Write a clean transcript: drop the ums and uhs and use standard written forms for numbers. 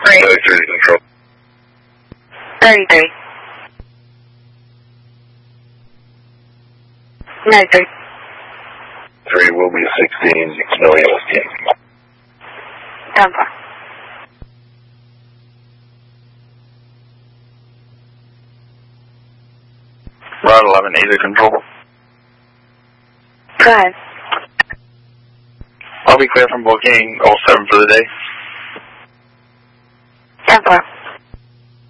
Great. 33 control. 33. 93. 3 will be 16, million STM. 10-4. Rod 11, either control. Go ahead. I'll be clear from booking 07 for the day. 10-4.